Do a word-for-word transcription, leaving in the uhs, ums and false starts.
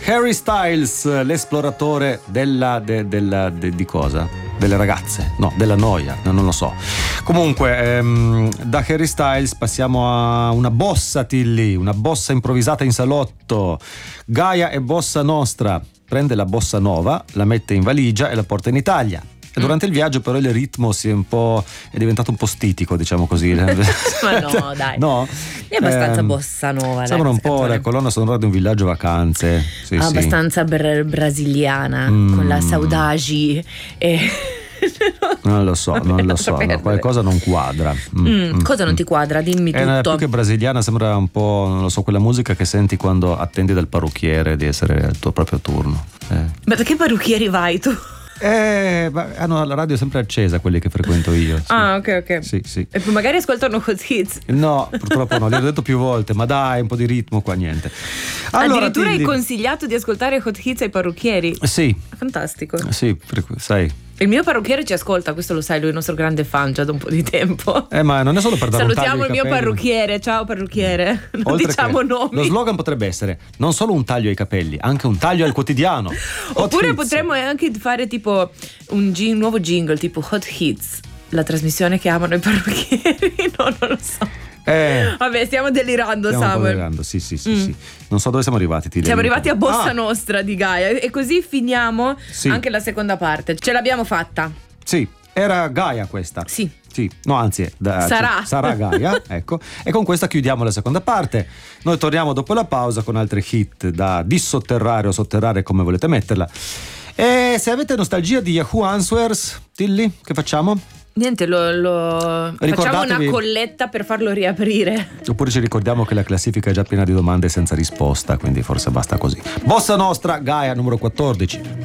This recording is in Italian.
Harry Styles, l'esploratore della, de, della de, di cosa? Delle ragazze? No, della noia, no, non lo so. Comunque, ehm, da Harry Styles passiamo a una bossa, Tilly, una bossa improvvisata in salotto. Gaia è bossa nostra, prende la bossa nova, la mette in valigia e la porta in Italia. E durante il viaggio però il ritmo si è un po' è diventato un po' stitico, diciamo così. Ma no, dai. No? È abbastanza Ehm, bossa nova. Sembra un po' la colonna sonora di un villaggio vacanze. Sì, abbastanza sì. br- brasiliana, mm. con la saudade e... Non lo so, non lo so, no, qualcosa non quadra. Mm, mm, cosa non ti quadra? Dimmi è tutto. Più che brasiliana sembra un po', non lo so, quella musica che senti quando attendi dal parrucchiere di essere al tuo proprio turno. Eh. Ma da che parrucchieri vai tu? Eh, hanno la radio sempre accesa, quelli che frequento io. Sì. Ah, ok, ok. Sì, sì. E poi magari ascoltano Hot Hits. No, purtroppo no, gli ho detto più volte, ma dai, un po' di ritmo qua, niente. Allora, addirittura Tilly... hai consigliato di ascoltare Hot Hits ai parrucchieri? Sì. Fantastico. Sì, sai. Il mio parrucchiere ci ascolta, questo lo sai, lui è il nostro grande fan già da un po' di tempo. Eh, ma non è solo per dare Salutiamo un taglio il ai mio capelli. parrucchiere, ciao parrucchiere. Non Oltre diciamo che, nomi. Lo slogan potrebbe essere non solo un taglio ai capelli, anche un taglio al quotidiano. Oppure Hits. potremmo anche fare tipo un, g- un nuovo jingle tipo Hot Hits, la trasmissione che amano i parrucchieri. No, non lo so. Eh, Vabbè, stiamo delirando, stiamo Samuel. delirando, sì, sì, sì, Mm. sì. Non so dove siamo arrivati. Ti Siamo arrivati a Bossa ah, Nostra di Gaia e così finiamo sì. anche la seconda parte. Ce l'abbiamo fatta. Sì, era Gaia questa. Sì. Sì, no, anzi, da, Sarà. cioè, sarà Gaia, ecco. E con questa chiudiamo la seconda parte. Noi torniamo dopo la pausa con altri hit da dissotterrare o sotterrare, come volete metterla. E se avete nostalgia di Yahoo Answers, Tilly, che facciamo? Niente, lo, lo... facciamo una colletta per farlo riaprire. Oppure ci ricordiamo che la classifica è già piena di domande senza risposta, quindi forse basta così. Bossa Nostra, Gaia numero quattordici.